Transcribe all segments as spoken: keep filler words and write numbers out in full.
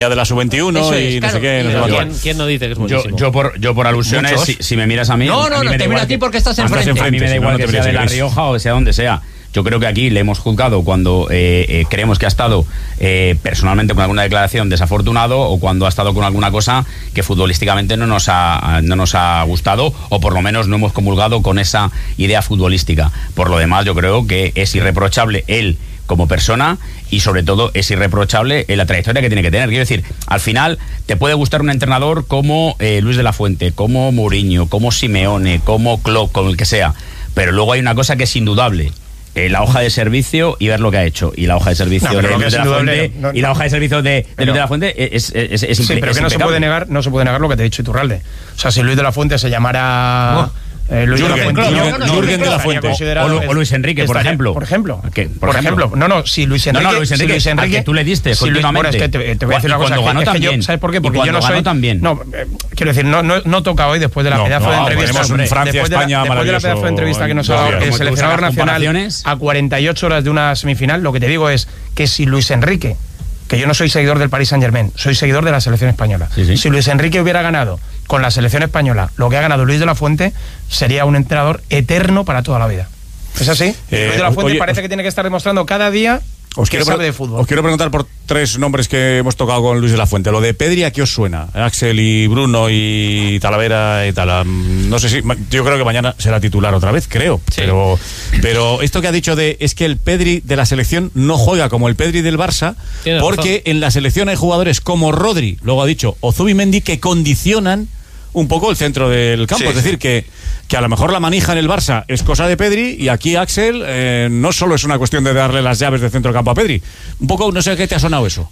de la sub veintiuno es, y claro, no sé qué. No sé ¿quién, ¿Quién no dice que es buenísimo? Yo, yo, por, yo por alusiones, si, si me miras a mí... No, no, a mí no, me te da miro igual a ti que- porque estás Ah, enfrente. estás A mí me da si igual no, no que te sea de parece La que Rioja o sea donde sea. Yo creo que aquí le hemos juzgado cuando eh, eh, creemos que ha estado eh, personalmente con alguna declaración desafortunado o cuando ha estado con alguna cosa que futbolísticamente no nos ha, no nos ha gustado o por lo menos no hemos comulgado con esa idea futbolística. Por lo demás, yo creo que es irreprochable él como persona y sobre todo es irreprochable en la trayectoria que tiene que tener. Quiero decir, al final te puede gustar un entrenador como eh, Luis de la Fuente, como Mourinho, como Simeone, como Klopp, como el que sea, pero luego hay una cosa que es indudable. Eh, la hoja de servicio y ver lo que ha hecho. Y la hoja de servicio No, de pero lo que Luis es de la indudable, Fuente no, no, y la hoja de servicio de, de pero- Luis de la Fuente es, es, es, es Sí, impre- pero es que no se impecable. puede negar, no se puede negar lo que te ha dicho Iturralde. O sea, si Luis de la Fuente se llamara eh, Luis Jürgen, de la Fuente, Jürgen, no, no, no, Jürgen de la estaría Fuente. considerado- O Lu- o Luis Enrique, por estaría- ejemplo. Por ejemplo. ¿Qué? Por Por ejemplo. ejemplo. No, no, si Luis No, no, Enrique, Luis Enrique, si Luis al Enrique que tú le diste si Luis- continuamente. bueno, es que te, te voy a decir Y una cosa. cuando que- ganó es que yo- también. ¿Sabes por qué? Y Porque yo cuando no soy. ganó también. No, eh, quiero decir, no, no, no toca hoy después de la No, pedazo no, de entrevista. ponemos un hombre, Francia, después de la- España después de la maravilloso pedazo de entrevista que nos ha en dado dos el días. seleccionador Como tú sacas nacional comparaciones. a cuarenta y ocho horas de una semifinal, lo que te digo es que si Luis Enrique, que yo no soy seguidor del Paris Saint-Germain, soy seguidor de la selección española. Sí, sí. Si Luis Enrique hubiera ganado con la selección española lo que ha ganado Luis de la Fuente, sería un entrenador eterno para toda la vida. ¿Es así? Eh, Luis de la Fuente oye, parece os- que tiene que estar demostrando cada día Os que quiero, sabe pre- de fútbol. os quiero preguntar por tres nombres que hemos tocado con Luis de la Fuente. Lo de Pedri, ¿a qué os suena? Axel y Bruno y Talavera y tal. Um, no sé si... ma- Yo creo que mañana será titular otra vez, creo. Sí. Pero, pero esto que ha dicho de... Es que el Pedri de la selección no juega como el Pedri del Barça, Tiene porque razón. en la selección hay jugadores como Rodri, luego ha dicho, o Zubimendi, que condicionan un poco el centro del campo. Sí, es decir, que, que a lo mejor la manija en el Barça es cosa de Pedri y aquí Axel eh, no solo es una cuestión de darle las llaves de centro del campo a Pedri. Un poco, no sé qué te ha sonado eso.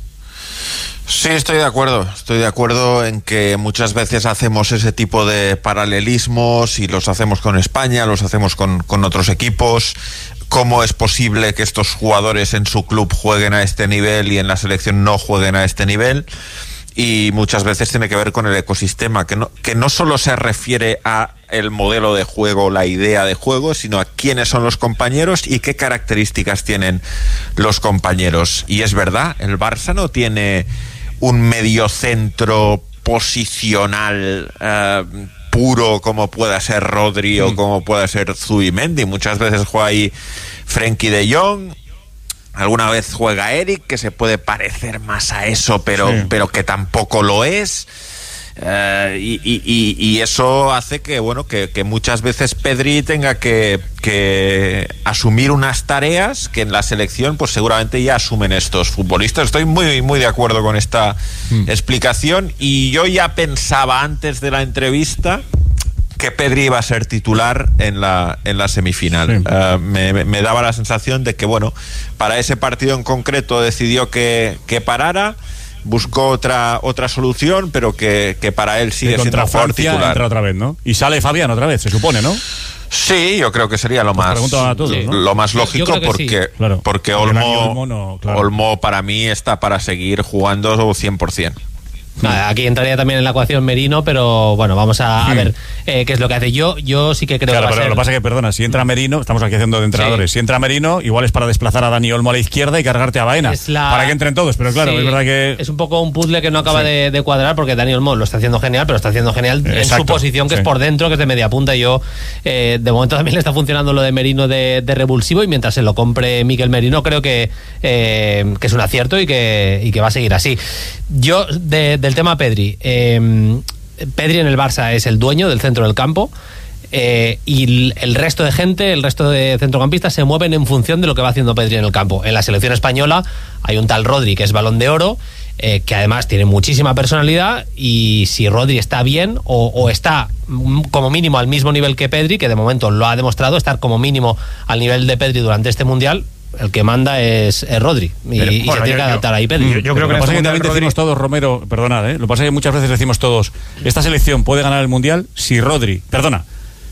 Sí, estoy de acuerdo. Estoy de acuerdo en que muchas veces hacemos ese tipo de paralelismos y los hacemos con España, los hacemos con, con otros equipos. ¿Cómo es posible que estos jugadores en su club jueguen a este nivel y en la selección no jueguen a este nivel? Y muchas veces tiene que ver con el ecosistema, que no, que no solo se refiere a el modelo de juego, la idea de juego, sino a quiénes son los compañeros y qué características tienen los compañeros. Y es verdad, el Barça no tiene un mediocentro posicional eh, puro como pueda ser Rodri o como pueda ser Zubimendi. Muchas veces juega ahí Frenkie de Jong. Alguna vez juega Eric, que se puede parecer más a eso, pero, Sí. pero que tampoco lo es. Eh, y, y- y- y eso hace que, bueno, que, que muchas veces Pedri tenga que, que asumir unas tareas que en la selección, pues seguramente ya asumen estos futbolistas. Estoy muy, muy de acuerdo con esta Mm. explicación. Y yo ya pensaba antes de la entrevista que Pedri iba a ser titular en la en la semifinal. Sí. Uh, me, me- me daba la sensación de que, bueno, para ese partido en concreto decidió que, que parara, buscó otra otra solución, pero que, que para él sigue Y siendo contra un jugador Francia titular. entra otra vez, ¿no? Y sale Fabián otra vez, se supone, ¿no? Sí, yo creo que sería lo Pues más pregunto a todos, ¿no? lo más Yo- yo lógico creo que porque sí. Claro. porque Porque Dani Olmo Olmo no, claro. Olmo para mí está para seguir jugando cien por ciento. Nada, aquí entraría también en la ecuación Merino, pero bueno, vamos a, a Hmm. ver eh, qué es lo que hace. Yo yo sí que creo Claro, que va pero a ser... lo que pasa es que, perdona, si entra Merino, estamos aquí haciendo de entrenadores, Sí. si entra Merino, igual es para desplazar a Dani Olmo a la izquierda y cargarte a Baena, Es la- para que entren todos, pero claro, Sí, es verdad que... es un poco un puzzle que no acaba Sí. de, de cuadrar, porque Daniel Olmo lo está haciendo genial, pero está haciendo genial en Exacto, su posición, que sí. es por dentro, que es de media punta. Y yo, eh, de momento también le está funcionando lo de Merino de, de revulsivo, y mientras se lo compre Mikel Merino, creo que, eh, que es un acierto y que, y que va a seguir así. Yo, de- del tema Pedri, eh, Pedri en el Barça es el dueño del centro del campo. Eh, y el, el resto de gente, el resto de centrocampistas se mueven en función de lo que va haciendo Pedri en el campo. En la selección española hay un tal Rodri, que es Balón de Oro, eh, que además tiene muchísima personalidad, y si Rodri está bien o, o está mm, como mínimo al mismo nivel que Pedri, que de momento lo ha demostrado, estar como mínimo al nivel de Pedri durante este Mundial, el que manda es, es Rodri, y, Pero, y bueno, se tiene yo- que adaptar yo- ahí Pedri. yo- yo creo lo que que en pasa es este que Mundial también Rodri- decimos todos, Romero, perdonad, ¿eh? Lo que pasa es que muchas veces decimos todos, esta selección puede ganar el Mundial si Rodri, perdona,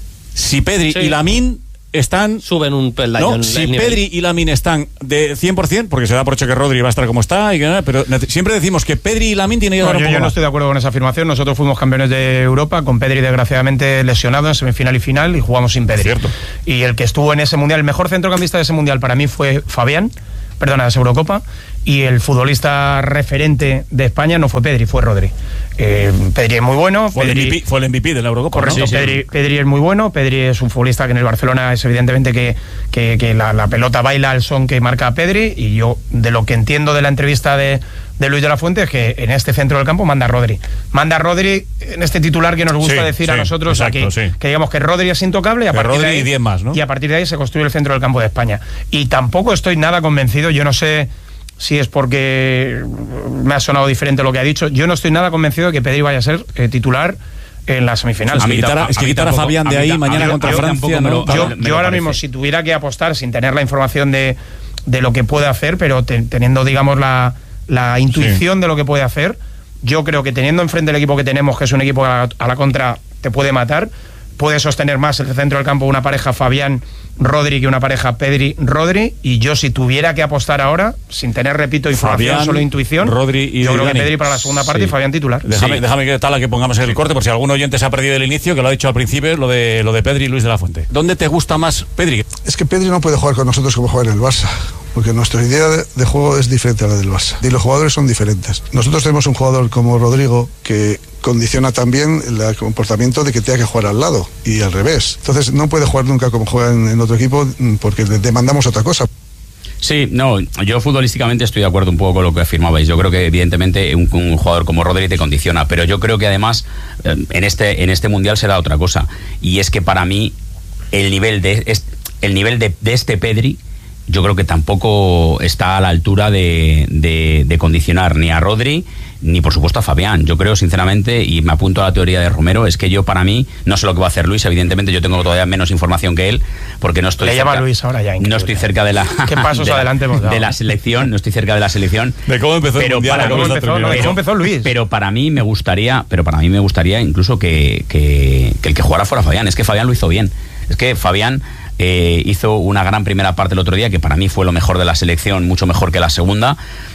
si Pedri Sí. y Lamine están... Suben un peldaño No, en si el nivel. Pedri y Lamine están de cien por ciento, porque se da por hecho que Rodri va a estar como está, y que, pero nece- siempre decimos que Pedri y Lamine tienen que No, dar un yo, poco yo no más. estoy de acuerdo con esa afirmación. Nosotros fuimos campeones de Europa con Pedri desgraciadamente lesionado en semifinal y final, y jugamos sin Pedri. Cierto. Y el que estuvo en ese mundial, el mejor centrocampista de ese mundial para mí fue Fabián, perdona, de esa Eurocopa, y el futbolista referente de España no fue Pedri, fue Rodri. Eh, Pedri es muy bueno. Fue, Pedri, el M V P, fue el M V P de la Eurocopa. Correcto, ¿no? Sí, Pedri, sí. Pedri es muy bueno. Pedri es un futbolista que en el Barcelona es evidentemente que, que, que la, la pelota baila al son que marca Pedri, y yo de lo que entiendo de la entrevista de, de Luis de la Fuente es que en este centro del campo manda Rodri. Manda Rodri en este titular que nos gusta Sí, decir sí, a nosotros, exacto, aquí, sí. que digamos que Rodri es intocable y a, Que partir Rodri de ahí, y diez más, ¿no? y a partir de ahí se construye el centro del campo de España. Y tampoco estoy nada convencido, yo no sé si es porque me ha sonado diferente lo que ha dicho, yo no estoy nada convencido de que Pedri vaya a ser eh, titular en la semifinal. Es que quitar a, es que quitar a Fabián de ahí mañana contra Francia, ¿no? Yo, yo ahora mismo, si tuviera que apostar sin tener la información de, de lo que puede hacer, pero te, teniendo, digamos, la, la intuición sí. de lo que puede hacer, yo creo que teniendo enfrente el equipo que tenemos, que es un equipo a la, a la contra, te puede matar, puede sostener más el centro del campo una pareja Fabián Rodri que una pareja Pedri Rodri, y yo si tuviera que apostar ahora, sin tener, repito, información, Fabián, solo intuición, Rodri y yo creo Dani. que Pedri para la segunda parte sí. y Fabián titular. Déjame, sí. déjame que tal a que pongamos el corte, por si algún oyente se ha perdido el inicio, que lo ha dicho al principio, lo de lo de Pedri y Luis de la Fuente. ¿Dónde te gusta más Pedri? Es que Pedri no puede jugar con nosotros como juega en el Barça, porque nuestra idea de, de juego es diferente a la del Barça y los jugadores son diferentes. Nosotros tenemos un jugador como Rodrigo que condiciona también el comportamiento de que tenga que jugar al lado y al revés. Entonces no puede jugar nunca como juega en, en otro equipo porque le demandamos otra cosa. Sí, no, yo futbolísticamente estoy de acuerdo un poco con lo que afirmabais. Yo creo que evidentemente un, un jugador como Rodri te condiciona, pero yo creo que además en este en este mundial se da otra cosa, y es que para mí el nivel de el nivel de, de este Pedri, yo creo que tampoco está a la altura de, de, de condicionar ni a Rodri ni por supuesto a Fabián. Yo creo sinceramente, y me apunto a la teoría de Romero, es que yo para mí, no sé lo que va a hacer Luis, evidentemente yo tengo todavía menos información que él, porque no estoy Le cerca, llama Luis ahora ya, no estoy cerca de la ¿Qué pasos de la, adelante hemos dado? de la selección, no estoy cerca de la selección. De cómo empezó pero el mundial, para cómo cómo empezó, empezó, ¿cómo empezó Luis? Pero para mí me gustaría, pero para mí me gustaría incluso que, que, que el que jugara fuera Fabián. Es que Fabián lo hizo bien. Es que Fabián eh, hizo una gran primera parte el otro día, que para mí fue lo mejor de la selección, mucho mejor que la segunda.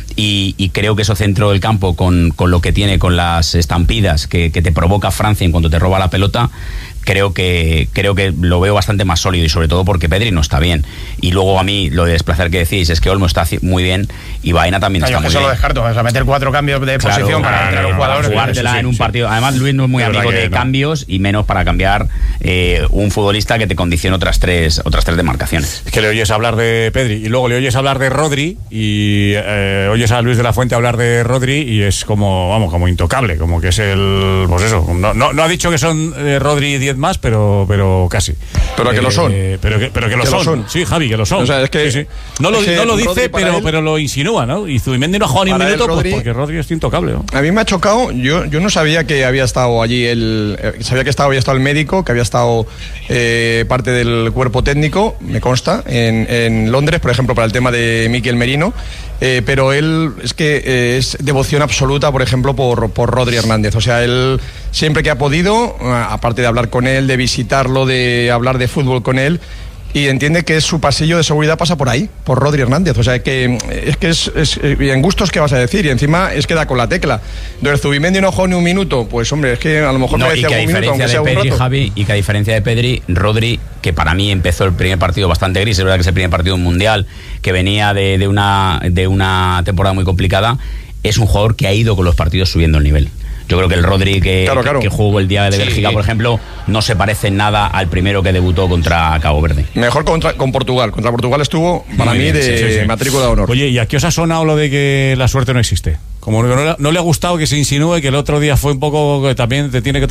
Y, y creo que eso centro del campo con, con lo que tiene, con las estampidas que, que te provoca Francia en cuanto te roba la pelota, creo que creo que lo veo bastante más sólido, y sobre todo porque Pedri no está bien. Y luego a mí lo de desplazar que decís es que Olmo está muy bien y Baena también no, está yo muy eso bien. Lo descarto, vas a meter cuatro cambios de Claro, posición para entrar un jugador, jugártela sí, sí, en un sí. partido. Además Luis no es muy Es amigo de no. cambios, y menos para cambiar eh, un futbolista que te condiciona otras tres otras tres demarcaciones. Es que le oyes hablar de Pedri y luego le oyes hablar de Rodri y eh, oyes a Luis de la Fuente hablar de Rodri y es como, vamos, como intocable, como que es el, pues eso, no, no, no ha dicho que son eh, Rodri diez más, pero pero casi. Pero que eh, lo son. Pero que, pero que, lo, que son. lo son. Sí, Javi, que lo son. O sea, es que, sí, sí. No, lo, es que no lo Rodri dice, pero, él, pero lo insinúa, ¿no? Y Zubimendi no ha jugado ni un para él, minuto, Rodri, pues porque Rodri es intocable, ¿no? A mí me ha chocado, yo, yo no sabía que había estado allí, el, eh, sabía que estaba, había estado el médico, que había estado eh, parte del cuerpo técnico, me consta, en, en Londres, por ejemplo, para el tema de Mikel Merino, eh, pero él es que eh, es devoción absoluta, por ejemplo, por, por Rodri Hernández. O sea, él siempre que ha podido, aparte de hablar con él, de visitarlo, de hablar de fútbol con él, y entiende que su pasillo de seguridad pasa por ahí, por Rodri Hernández. O sea, que es que es, es en gustos, ¿qué vas a decir? Y encima es que da con la tecla. Entonces, Zubimendi no jugó ni un minuto, pues hombre, es que a lo mejor No, merecía y que a un minuto, aunque diferencia sea de un Pedri, rato. Javi, y que a diferencia de Pedri, Rodri, que para mí empezó el primer partido bastante gris, es verdad que es el primer partido mundial, que venía de, de, una, de una temporada muy complicada, es un jugador que ha ido con los partidos subiendo el nivel. Yo creo que el Rodri que, claro, claro. que, que jugó el día de Bélgica, sí, por ejemplo, no se parece en nada al primero que debutó contra Cabo Verde. Mejor contra, con Portugal. Contra Portugal estuvo, para Muy mí, bien, de sí, sí, sí. matrícula de honor. Oye, ¿y a qué os ha sonado lo de que la suerte no existe? Como no, no, no le ha gustado que se insinúe que el otro día fue un poco que también te tiene que...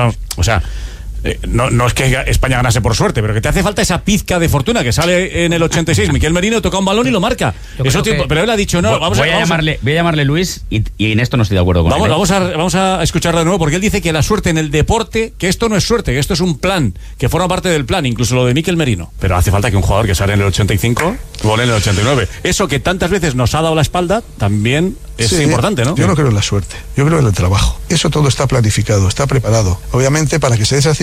O sea... Eh, no, no es que España ganase por suerte, pero que te hace falta esa pizca de fortuna que sale en el ochenta y seis. Miquel Merino toca un balón y lo marca. Eso tiempo, que... Pero él ha dicho no. Vamos voy, a, a, vamos llamarle, voy a llamarle Luis y, y en esto no estoy de acuerdo con vamos, él. ¿eh? Vamos a, vamos a escucharlo de nuevo porque él dice que la suerte en el deporte, que esto no es suerte, que esto es un plan, que forma parte del plan, incluso lo de Miquel Merino. Pero hace falta que un jugador que sale en el ochenta y cinco gole en el ochenta y nueve. Eso que tantas veces nos ha dado la espalda también es sí, importante, ¿no? Yo no creo en la suerte, yo creo en el trabajo. Eso todo está planificado, está preparado. Obviamente, para que se dé esa circunstancia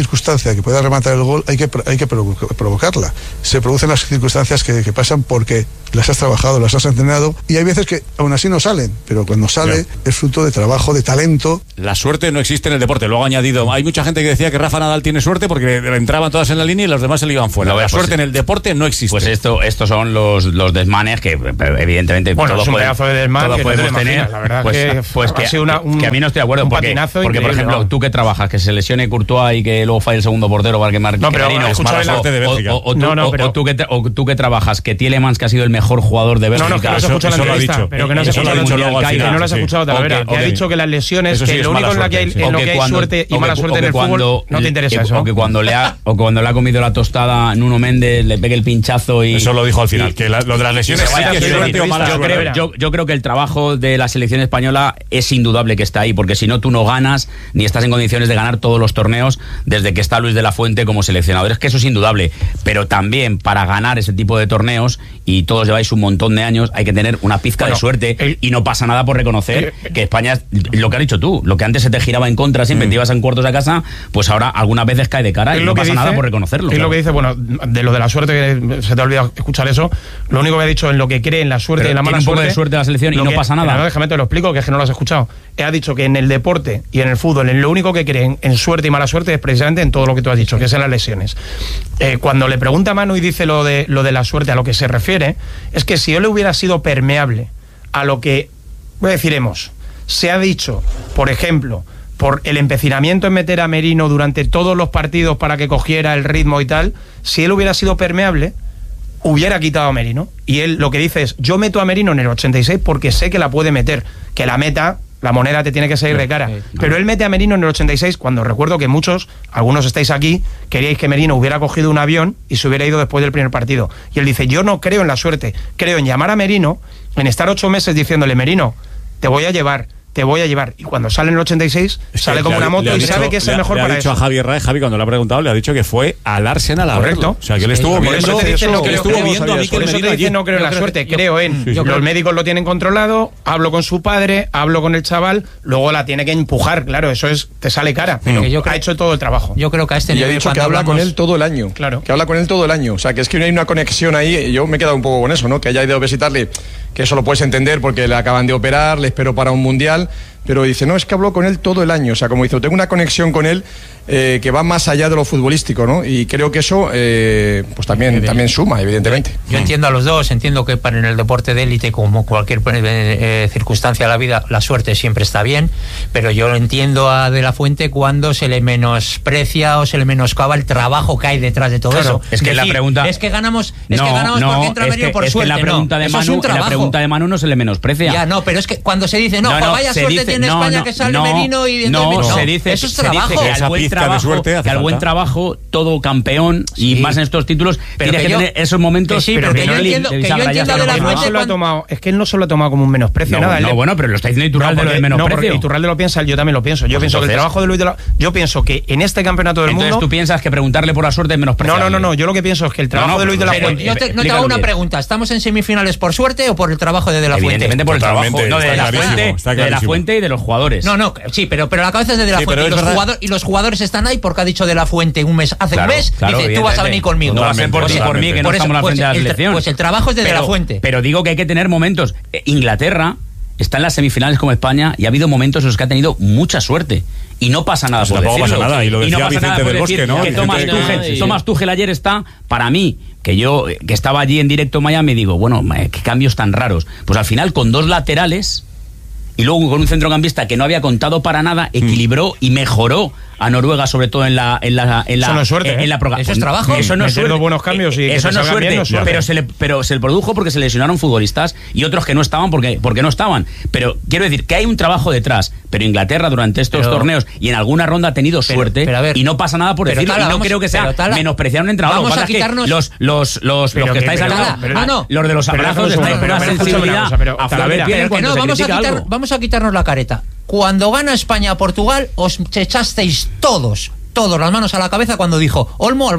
circunstancia que pueda rematar el gol, hay que, hay que provocarla. Se producen las circunstancias que, que pasan porque las has trabajado, las has entrenado, y hay veces que aún así no salen, pero cuando sale yeah. es fruto de trabajo, de talento. La suerte no existe en el deporte, luego ha añadido, hay mucha gente que decía que Rafa Nadal tiene suerte porque entraban todas en la línea y los demás se le iban fuera. No, la pues suerte en el deporte no existe. Pues esto, estos son los, los desmanes que evidentemente bueno, todos es un podemos, pedazo de desmán todos que podemos no te tener. Imaginas, la verdad pues, que, pues que, una, un, que a mí no estoy de acuerdo porque, porque por ejemplo, tú que trabajas, que se lesione Courtois y que luego falle el segundo portero para que marque no, pero, Merino, es mala suerte de Bélgica. O, o, o, tú, no, no, pero, o, tú que o tú que trabajas, que Tielemans, que ha sido el mejor jugador de Bélgica. No, no, que no se escucha la entrevista, pero que no se escucha la que no lo has escuchado, Talavera, que ha dicho que las lesiones, que lo único en lo que hay suerte y mala suerte en el fútbol, no te interesa eso. O que cuando le ha o cuando le ha comido la tostada Nuno Méndez, le pegue el pinchazo y... Eso lo dijo al final, que lo de las lesiones sí que es suerte o mala suerte. Yo creo que el trabajo de la selección española es indudable que está ahí, porque si no tú no ganas, ni estás en condiciones de ganar todos los torneos desde que está Luis de la Fuente como seleccionador. Es que eso es indudable, pero también para ganar ese tipo de torneos, y todos lleváis un montón de años, hay que tener una pizca bueno, de suerte, el, y no pasa nada por reconocer el, que España, lo que has dicho tú, lo que antes se te giraba en contra siempre, mm. te ibas en cuartos a casa, pues ahora algunas veces cae de cara y no pasa dice, nada por reconocerlo. Es claro. Lo que dice, bueno, de lo de la suerte, que se te ha olvidado escuchar eso, lo único que ha dicho en lo que cree en la suerte pero y en la mala un poco suerte... de suerte de la selección y no que, pasa nada. No, déjame te lo explico, que es que no lo has escuchado. Ha dicho que en el deporte y en el fútbol, en lo único que creen en suerte y mala suerte es precisamente en todo lo que tú has dicho, que es en las lesiones. Eh, cuando le pregunta a Manu y dice lo de, lo de la suerte, a lo que se refiere, es que si yo le hubiera sido permeable a lo que, voy a decir, hemos, se ha dicho, por ejemplo, por el empecinamiento en meter a Merino durante todos los partidos para que cogiera el ritmo y tal, si él hubiera sido permeable, hubiera quitado a Merino. Y él lo que dice es, yo meto a Merino en el ochenta y seis porque sé que la puede meter, que la meta, la moneda te tiene que salir de cara. Pero él mete a Merino en el ochenta y seis cuando recuerdo que muchos, algunos estáis aquí, queríais que Merino hubiera cogido un avión y se hubiera ido después del primer partido. Y él dice, yo no creo en la suerte, creo en llamar a Merino, en estar ocho meses diciéndole, Merino, te voy a llevar, te voy a llevar. Y cuando sale en el ochenta y seis, es sale como una moto y dicho, sabe que es el mejor le ha para dicho eso. A Javier Rae, Javi, cuando le ha preguntado, le ha dicho que fue al Arsenal a Correcto. verlo. O sea, que él estuvo sí, viendo, que eso, no que creo, estuvo creo, viendo a Mikel Merino. Por eso te no creo en la suerte, yo, creo en... Sí, sí. Los médicos lo tienen controlado, hablo con su padre, hablo con el chaval, luego la tiene que empujar, claro, eso es te sale cara. Pero yo creo, ha hecho todo el trabajo. Yo creo que a este nivel... Y ha dicho que habla hablamos... con él todo el año. Claro. Que habla con él todo el año. O sea, que es que no hay una conexión ahí. Yo me he quedado un poco con eso, ¿no? Que haya ido a visitarle, que eso lo puedes entender porque le acaban de operar, le espero para un mundial... Pero dice, no, es que habló con él todo el año. O sea, como dice, tengo una conexión con él eh, que va más allá de lo futbolístico, ¿no? Y creo que eso, eh, pues también, también suma, evidentemente. Yo entiendo a los dos, entiendo que para en el deporte de élite, como cualquier eh, circunstancia de la vida, la suerte siempre está bien, pero yo entiendo a De la Fuente cuando se le menosprecia o se le menoscaba el trabajo que hay detrás de todo claro, eso. Es que decir, la pregunta... Es que ganamos, es no, que ganamos no, porque entra Merino que, por es suerte, que la pregunta no. de Eso Manu, es un trabajo. La pregunta de Manu no se le menosprecia. Ya, no, pero es que cuando se dice, no, no, no vaya suerte dice, tiene no, España no, que sale no, Merino y... No, no, se dice, eso es se trabajo. dice que al buen trabajo, suerte que al buen trabajo, todo campeón, sí. y más en estos títulos, pero tiene que, que yo, tener esos momentos... Que sí, pero que yo entiendo, que yo entiendo de la Fuente cuando... tomado, es que él no se lo ha tomado como un menosprecio. No, nada, no le... bueno, pero lo está diciendo Iturralde, no, lo del menosprecio. No, Iturralde lo piensa, yo también lo pienso. Yo pues pienso entonces, que el trabajo de Luis de la... Yo pienso que en este campeonato del entonces mundo... tú piensas que preguntarle por la suerte es menospreciable. No, no, no, no, yo lo que pienso es que el trabajo no, no, de Luis de la Fuente... Yo te, no te hago una pregunta, ¿estamos en semifinales por suerte o por el trabajo de De la Fuente? Evidentemente por el trabajo, no, de la Fuente, de la Fuente y de los jugadores. No, no, sí, pero, pero la cabeza es de De la Fuente y los, jugador, y los jugadores están ahí porque ha dicho De la Fuente un mes, hace claro, un mes, claro, dice, tú vas a venir conmigo. No va a ser por ti por mí, que no estamos al frente de la selección. Pues el trabajo es de De la Fuente. Pero digo que hay que tener momentos. Inglaterra está en las semifinales como España y ha habido momentos en los que ha tenido mucha suerte. Y no pasa nada pues por decirlo. Pasa nada. Y lo decía y no pasa Vicente nada del Bosque, ¿no? Que Tomás Tuchel, Tomás Tuchel ayer está, para mí, que yo que estaba allí en directo en Miami, digo, bueno, qué cambios tan raros. Pues al final, con dos laterales y luego con un centrocampista que no había contado para nada, equilibró y mejoró a Noruega, sobre todo en la en la en la eso no es suerte, en, en la ¿eh? Eso es trabajo. Eso no es suerte. buenos cambios y eso que no es suerte, no es suerte. pero se le pero se le produjo porque se lesionaron futbolistas y otros que no estaban porque porque no estaban. Pero quiero decir que hay un trabajo detrás, pero Inglaterra durante estos pero, torneos y en alguna ronda ha tenido pero, suerte pero ver, y no pasa nada por decirlo. Tala, y no vamos, creo que sea tala, menospreciar un entrenador. Vamos a quitarnos los los los los que estáis hablando, no, no, los de los abrazos estáis con una sensibilidad a flor de piel cuando se critica algo. Vamos a quitarnos la careta. Cuando gana España a Portugal, os echasteis todos, todos las manos a la cabeza cuando dijo Olmo al banco.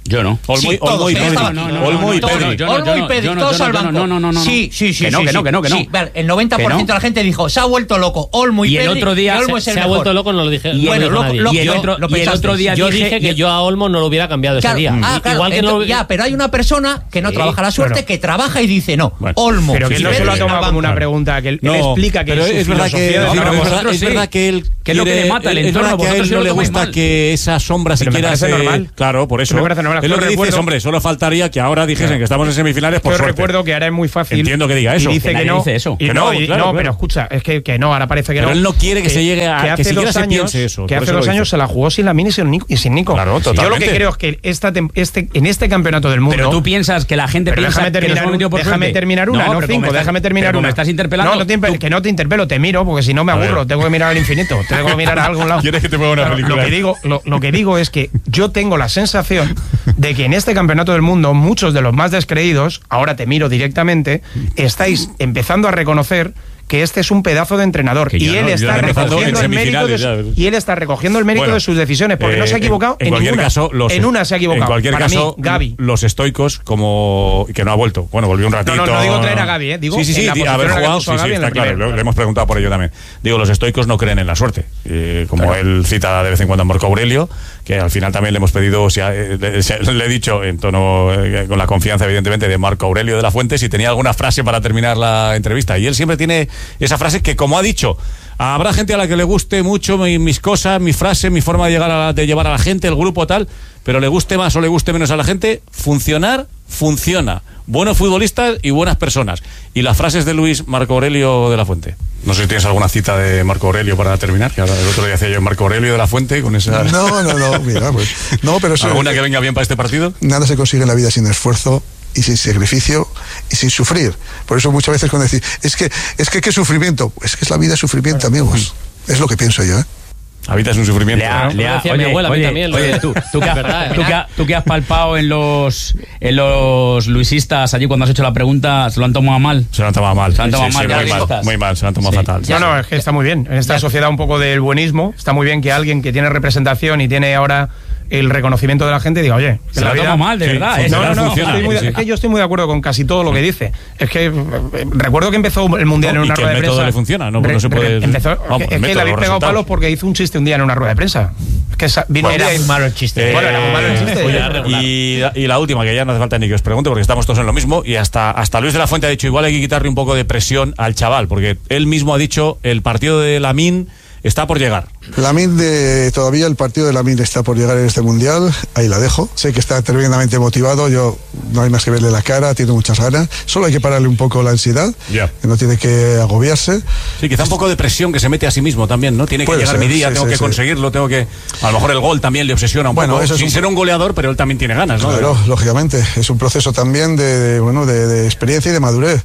Yo no. Olmo, Sí, Olmo todos, y ¿eh? Pedri. Estaba- No, no, no, Olmo y no, Pedri. no, yo no, Olmo yo y no, Pedri, yo no, todos yo al no, banco. no, no, no, no. Sí, sí, sí. Que no, sí, que no, sí. que no, que no. Sí, vale, el noventa por Que ciento no. de la gente dijo, se ha vuelto loco Olmo y, Y el Pedri, otro día y Olmo se- es el Se ha mejor. vuelto loco, no lo dije. Y no el lo dijo otro- nadie. lo- Y el yo- otro, lo y el pensasteis. otro día Yo dije, dije que yo a Olmo no lo hubiera cambiado ese Claro, día. ah, I- claro, Igual que eh, no lo- ya, pero hay una persona que no Sí, trabaja la suerte, claro. que trabaja y dice no. Bueno, Olmo. Pero que y él no se lo ha Pedri tomado al como una banco. pregunta, que él, él No, explica que pero su es verdad que, filosofía de sí, la pero es cosa- verdad- es verdad que él que es lo que quiere- le mata el es entorno, verdad que a vosotros él se no lo le tomáis gusta mal. que esa sombra Pero me siquiera parece se... normal. Claro, por eso. Me parece normal. Es lo Yo que dices, recuerdo- hombre, solo faltaría que ahora dijesen que estamos en semifinales por Yo suerte. recuerdo que ahora es muy fácil. Entiendo que diga eso. Y dice Que que, nadie no. dice eso. Y Que no, no, y- claro, no, claro. pero escucha, es que, que no, ahora parece que Pero no. él no quiere que se llegue a- que hace siquiera dos se años, piense eso, Que por hace eso lo dos dice. años se la jugó sin Lamine y sin Nico. Y sin Nico. Claro, Yo lo totalmente. que creo es que esta, tem- este, en este campeonato del mundo. Pero tú piensas que la gente Pero piensa déjame que nos terminar, hemos metido por déjame suerte. terminar una, no, pero cinco, como estás- déjame terminar pero como una. me estás interpelando. No, no te impe- tú- que no te interpelo, te miro, porque si no me A aburro, ver. tengo que mirar al infinito, tengo que mirar a algún lado. ¿Quieres que te ponga una Claro, película? Lo que, digo, lo, lo que digo es que yo tengo la sensación de que en este campeonato del mundo, muchos de los más descreídos, ahora te miro directamente, estáis empezando a reconocer que este es un pedazo de entrenador Que y yo él no, yo está no he empezado recogiendo en el mérito de, semifinales, su- y él está recogiendo el mérito Bueno, de sus decisiones porque eh, no se ha equivocado en, en cualquier ninguna. caso, los- en una se ha equivocado. En cualquier Para caso, mí, Gavi. los estoicos, como que no ha vuelto. Bueno, volvió un ratito. No, no, no digo traer a Gavi, ¿eh? Digo sí, sí, sí, en la di- posición haber en la que jugado, puso a sí, sí, Gavi en está el claro. primero. Le, le hemos preguntado por ello también. Digo, los estoicos no creen en la suerte. Eh, como él cita de vez en cuando a Marco Aurelio, que al final también le hemos pedido, si ha- eh, le, se- le he dicho en tono, eh, con la confianza evidentemente de Marco Aurelio de la Fuente, si tenía alguna frase para terminar la entrevista. Y él siempre tiene esa frase que, como ha dicho, habrá gente a la que le guste mucho mi- mis cosas, mi frase, mi forma de, llegar a, de llevar a la gente, el grupo tal, pero le guste más o le guste menos a la gente, funcionar, funciona. Buenos futbolistas y buenas personas. Y las frases de Luis Marco Aurelio de la Fuente. No sé si tienes alguna cita de Marco Aurelio para terminar, que ahora el otro día hacía yo Marco Aurelio de la Fuente con esa... No, no, no, mira, pues. No, pero eso, ¿Alguna que venga bien para este partido? nada se consigue en la vida sin esfuerzo y sin sacrificio y sin sufrir. Por eso muchas veces cuando decís, es que, es que qué sufrimiento, es que es la vida sufrimiento, amigos. Es lo que pienso yo, ¿eh? Habitas un sufrimiento. Le ha- Bueno, le ha- lo decía mi abuela, a mí también, lo oye, de- tú, tú, que Es has, verdad, tú ¿eh? que has- tú que has palpado en los en los luisistas allí cuando has hecho la pregunta, ¿se lo han tomado mal? Se lo han tomado mal. Se lo han tomado Sí, mal, sí, ya muy, lo mal digo. muy mal, se lo han tomado Sí. fatal. No, no, es que está muy bien. En esta sociedad un poco del buenismo, está muy bien que alguien que tiene representación y tiene ahora el reconocimiento de la gente diga, oye, que Se la lo vida- toma mal, de Sí, verdad. sí, ¿eh? No, no, Funcionar no, funciona. estoy muy de- Sí, sí. es que yo estoy muy de acuerdo con casi todo lo que dice. Es que eh, recuerdo que empezó el Mundial No, en y una que rueda el de método prensa. le funciona, no, Re- no se puede- re- empezó, vamos, es el que método, le habéis los pegado resultados. palos porque hizo un chiste un día en una rueda de prensa. Es que sa- vino un Era día y- muy malo el chiste. Eh, Bueno, era muy malo el chiste. oye, Era regular. y, y la última, que ya no hace falta ni que os pregunte porque estamos todos en lo mismo, y hasta, hasta Luis de la Fuente ha dicho, igual hay que quitarle un poco de presión al chaval, porque él mismo ha dicho, el partido de Lamine está por llegar. Lamine, de, todavía el partido de Lamine está por llegar en este mundial, ahí la dejo. Sé que está tremendamente motivado, yo no hay más que verle la cara, tiene muchas ganas. Solo hay que pararle un poco la ansiedad, Ya. que no tiene que agobiarse. Sí, quizá un poco de presión que se mete a sí mismo también, ¿no? Tiene que Puede llegar ser, mi día, sí, tengo sí, que sí. conseguirlo, tengo que... A lo mejor el gol también le obsesiona un Bueno, poco, eso es sin un- ser un goleador, pero él también tiene ganas, ¿no? Claro, lógicamente, es un proceso también de, de, bueno, de, de experiencia y de madurez.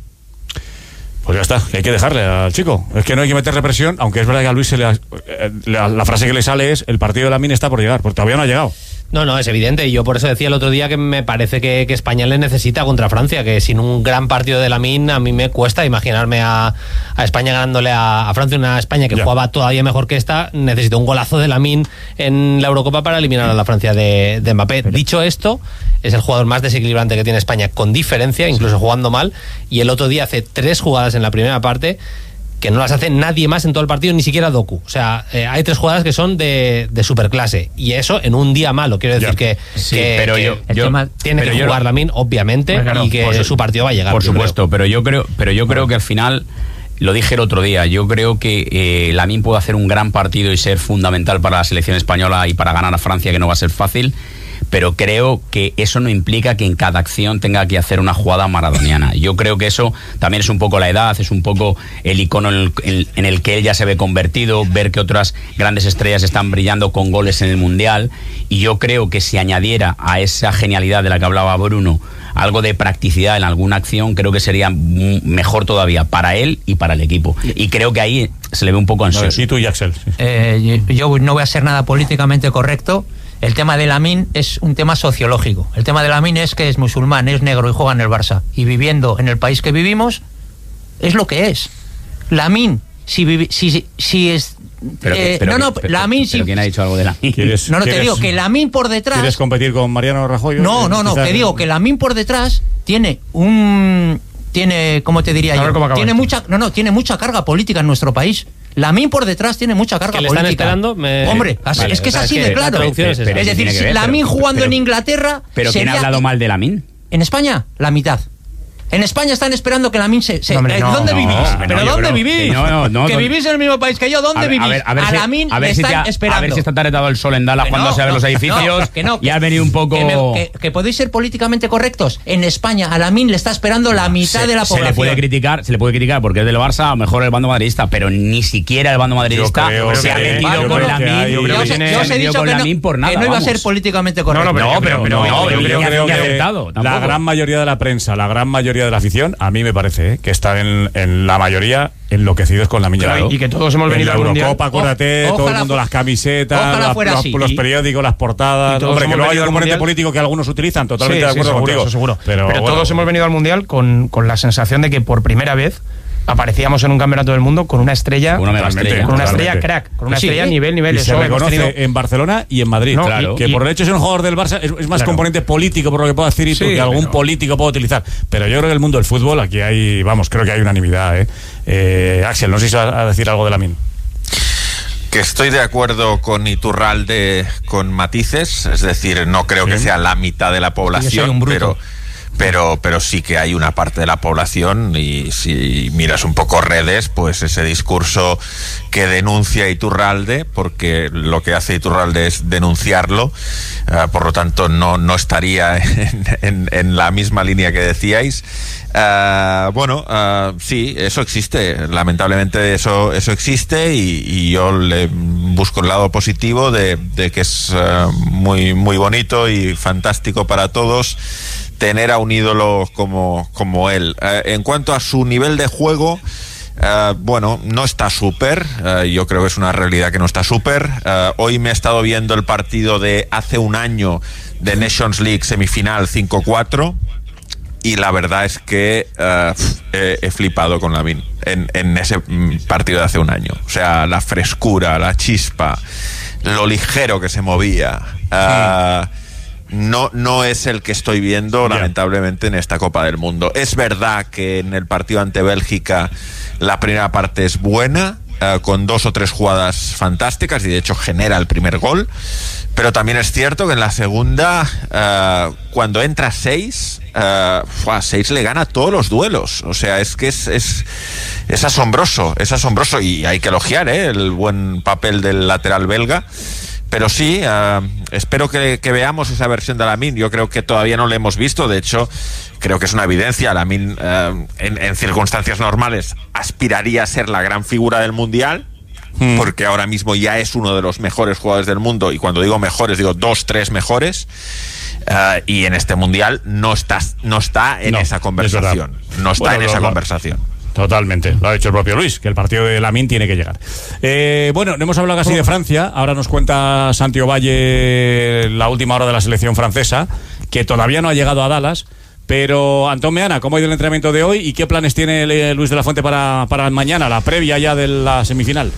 Pues ya está, que hay que dejarle al chico. Es que no hay que meterle presión, aunque es verdad que a Luis se le ha- eh, la, la frase que le sale es, el partido de Lamine está por llegar, porque todavía no ha llegado. No, no, es evidente. Y yo por eso decía el otro día que me parece que, que España le necesita contra Francia, que sin un gran partido de Lamine a mí me cuesta imaginarme a, a España ganándole a, a Francia, una España que Ya. jugaba todavía mejor que esta. Necesita un golazo de Lamine en la Eurocopa para eliminar a la Francia de, de Mbappé. Dicho esto, es el jugador más desequilibrante que tiene España, con diferencia, incluso jugando mal. Y el otro día hace tres jugadas en la primera parte que no las hace nadie más en todo el partido, ni siquiera Doku. O sea, eh, hay tres jugadas que son de, de superclase. Y eso en un día malo. Quiero decir Ya. que, Sí, que- pero que yo- el yo- tema tiene pero que yo- jugar Lamine, obviamente, Pues claro, y que por su- su partido va a llegar. Por yo creo. supuesto, pero yo creo, pero yo creo que al final, lo dije el otro día, yo creo que eh, Lamine puede hacer un gran partido y ser fundamental para la selección española y para ganar a Francia, que no va a ser fácil. Pero creo que eso no implica que en cada acción tenga que hacer una jugada maradoniana. Yo creo que eso también es un poco la edad, es un poco el icono en el, en- en el que él ya se ve convertido, ver que otras grandes estrellas están brillando con goles en el Mundial. Y yo creo que si añadiera a esa genialidad de la que hablaba Bruno algo de practicidad en alguna acción, creo que sería mm, mejor todavía para él y para el equipo. Y creo que ahí se le ve un poco ansioso. Y tú y Axel. Sí. Eh, yo no voy a ser nada políticamente correcto. El tema de Lamine es un tema sociológico. El tema de Lamine es que es musulmán, es negro y juega en el Barça. Y viviendo en el país que vivimos, es lo que es. Lamine, si, vivi- si, si, si es, Pero, eh, pero, no, no, pero, Lamine pero, pero sí. ¿quién ha dicho algo de Lamine? No, no, te digo que Lamine por detrás. ¿Quieres competir con Mariano Rajoy? No, no, no, te digo que Lamine por detrás tiene un. Tiene, ¿cómo te diría yo? Tiene mucha, no, no, tiene mucha carga política en nuestro país. Lamine por detrás tiene mucha carga ¿Que le política. están esperando? Me... Hombre, así, Vale, es que o sea, es así es de que claro. la traducción es esa. Es decir, si ver, Lamine pero- jugando pero- en Inglaterra. ¿Pero quién ha sería- hablado mal de Lamine? En España, la mitad. En España están esperando que Lamine se... se No, hombre, eh, no, ¿Dónde no, vivís? no, ¿Pero yo dónde creo vivís? que no, no, no, que no. vivís en el mismo país que yo, ¿dónde A ver, vivís? a ver, a ver a si- Lamine a ver le si te están ha- esperando. A ver si está taretado el sol en Dallas Que cuando no, se abren no, los edificios no, que no, que- y has venido un poco... Que, me- que- que podéis ser políticamente correctos. En España, a Lamine le está esperando la mitad se, de la se población. le puede criticar, se le puede criticar porque es del Barça, a lo mejor el bando madridista, pero ni siquiera el bando madridista creo se que- ha yo metido creo con que Lamine. hay- yo creo Yo que os, tiene- yo os he se ha metido dicho con que no, Lamine por nada, que no iba a ser vamos. políticamente correcto. No, no, pero- No, pero, pero- no, pero- no, yo ni- creo- ni- creo ni que aceptado, la tampoco. gran mayoría de la prensa, la gran mayoría de la afición, a mí me parece ¿eh? que están en, en la mayoría enloquecidos con la miña. Claro, y que todos hemos venido en al la Mundial. Eurocopa, acuérdate, O- todo el ojalá mundo fu- las camisetas, ojalá las- fuera los, así. los Y- periódicos, las y portadas. todos Hombre, que hemos luego hay venido un al componente Mundial. político que algunos utilizan, totalmente Sí, de sí, acuerdo seguro, contigo. eso seguro. Pero, Pero, bueno, todos hemos venido al Mundial con, con la sensación de que por primera vez aparecíamos en un campeonato del mundo con una estrella, Una mega Totalmente, estrella. con una estrella totalmente. crack, con una Sí, estrella sí. nivel, nivel. y se Eso hemos reconoce tenido- en Barcelona y en Madrid. No, claro. y- que y- por el hecho de ser un jugador del Barça es, es más Claro. componente político, por lo que puedo decir, y Sí, que algún pero- político puede utilizar. Pero yo creo que el mundo del fútbol, aquí hay, vamos, creo que hay unanimidad. ¿eh? Eh, Axel, no sé si vas a decir algo de Lamine. Que estoy de acuerdo con Iturralde con matices, es decir, no creo que sea la mitad de la Yo soy población, un bruto. pero pero pero sí que hay una parte de la población, y si miras un poco redes, pues ese discurso que denuncia Iturralde, porque lo que hace Iturralde es denunciarlo, uh, por lo tanto no, no estaría en, en, en la misma línea que decíais. Uh, bueno, uh, sí, eso existe, lamentablemente eso, eso existe, y, y yo le busco el lado positivo de, de que es uh, muy, muy bonito y fantástico para todos tener a un ídolo como, como él. Uh, en cuanto a su nivel de juego, uh, bueno, no está súper, uh, yo creo que es una realidad que no está súper. Uh, hoy me he estado viendo el partido de hace un año de Nations League semifinal cinco cuatro, y la verdad es que uh, he, he flipado con Lamine en, en ese mm, partido de hace un año. O sea, la frescura, la chispa, lo ligero que se movía. Uh, no, no es el que estoy viendo, Yeah. lamentablemente, en esta Copa del Mundo. Es verdad que en el partido ante Bélgica la primera parte es buena, uh, con dos o tres jugadas fantásticas, y de hecho genera el primer gol. Pero también es cierto que en la segunda, uh, cuando entra seis, uh, seis le gana todos los duelos. O sea, es que es, es, es asombroso, es asombroso, y hay que elogiar ¿eh? el buen papel del lateral belga. Pero sí, uh, espero que, que veamos esa versión de Lamine. Yo creo que todavía no la hemos visto. De hecho, creo que es una evidencia. Lamine, uh, en, en circunstancias normales, aspiraría a ser la gran figura del Mundial, porque ahora mismo ya es uno de los mejores jugadores del mundo, y cuando digo mejores digo dos, tres mejores, uh, y en este mundial no está, no está en No, esa es conversación, verdad. no está Bueno, en lo- esa lo- conversación. Totalmente, lo ha dicho el propio Luis, que el partido de Lamine tiene que llegar. Eh, bueno, no hemos hablado casi de Francia, ahora nos cuenta Santi Valle la última hora de la selección francesa, que todavía no ha llegado a Dallas. Pero, Antón Meana, ¿cómo ha ido el entrenamiento de hoy y qué planes tiene eh, Luis de la Fuente para, para mañana, la previa ya de la semifinal?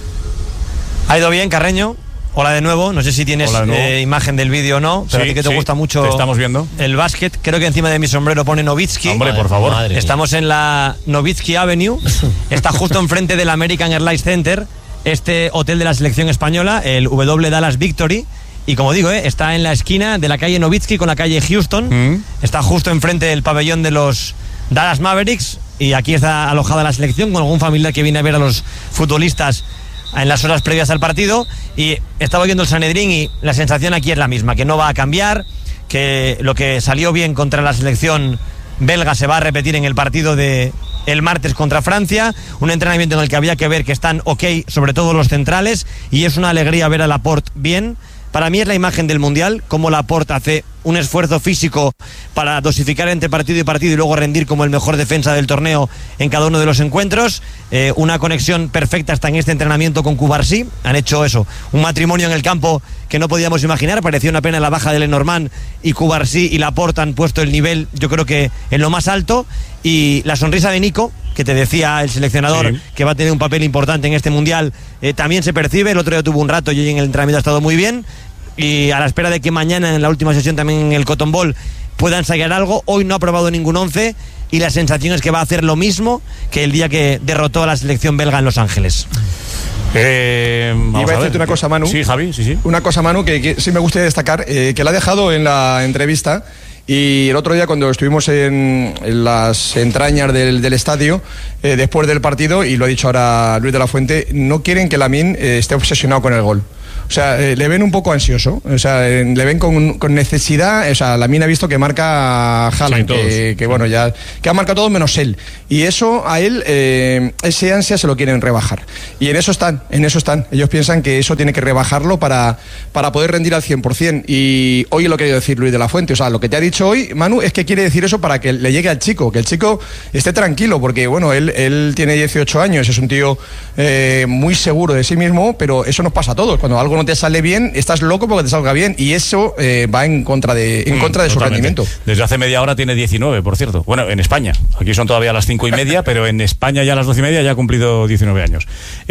Ha ido bien, Carreño. Hola de nuevo. No sé si tienes Hola de nuevo. eh, imagen del vídeo o no, pero Sí, a ti que te sí, gusta mucho te estamos viendo. el básquet. Creo que encima de mi sombrero pone Nowitzki. Hombre, por favor. Madre mía. Estamos en la Nowitzki Avenue. Está justo enfrente del American Airlines Center, este hotel de la selección española, el W Dallas Victory. Y como digo, eh, está en la esquina de la calle Nowitzki con la calle Houston. Mm. Está justo enfrente del pabellón de los Dallas Mavericks. Y aquí está alojada la selección con algún familiar que viene a ver a los futbolistas en las horas previas al partido. Y estaba viendo el Sanedrín y la sensación aquí es la misma, que no va a cambiar, que lo que salió bien contra la selección belga se va a repetir en el partido de el martes contra Francia, un entrenamiento en el que había que ver que están ok, sobre todo los centrales, y es una alegría ver a Laporte bien. Para mí es la imagen del Mundial, cómo Laporte hace un esfuerzo físico para dosificar entre partido y partido y luego rendir como el mejor defensa del torneo en cada uno de los encuentros. Eh, una conexión perfecta hasta en este entrenamiento con Cubarsí. Han hecho eso, un matrimonio en el campo que no podíamos imaginar. Parecía una pena la baja de Lenormand, y Cubarsí y Laporte han puesto el nivel, yo creo que en lo más alto. Y la sonrisa de Nico, que te decía el seleccionador sí. que va a tener un papel importante en este Mundial, eh, también se percibe. El otro día tuvo un rato y hoy en el entrenamiento ha estado muy bien, y a la espera de que mañana en la última sesión también en el Cotton Bowl pueda ensayar algo. Hoy no ha probado ningún once y la sensación es que va a hacer lo mismo que el día que derrotó a la selección belga en Los Ángeles. Eh, Iba a, a decirte una cosa, Manu. Sí, Javi, sí, sí. Una cosa, Manu, que, que sí me gustaría destacar, eh, que la ha dejado en la entrevista. Y el otro día, cuando estuvimos en, en las entrañas del, del estadio, eh, después del partido, y lo ha dicho ahora Luis de la Fuente, no quieren que Lamine eh, esté obsesionado con el gol. O sea, eh, le ven un poco ansioso, o sea, eh, le ven con, con necesidad. O sea, Lamine ha visto que marca a Haaland, sí, que, que bueno, ya que ha marcado todo menos él. Y eso a él, eh, ese ansia se lo quieren rebajar. Y en eso están, en eso están. Ellos piensan que eso tiene que rebajarlo para, para poder rendir al cien por ciento. Y hoy lo que ha querido decir Luis de la Fuente, o sea, lo que te ha dicho hoy, Manu, es que quiere decir eso para que le llegue al chico, que el chico esté tranquilo, porque bueno, él, él tiene dieciocho años, es un tío eh, muy seguro de sí mismo, pero eso nos pasa a todos. Cuando algo no te sale bien, estás loco porque te salga bien, y eso eh, va en contra de en contra de mm, su rendimiento. Desde hace media hora tiene diecinueve, por cierto. Bueno, en España. Aquí son todavía las cinco y media, pero en España ya a las doce y media ya ha cumplido diecinueve años.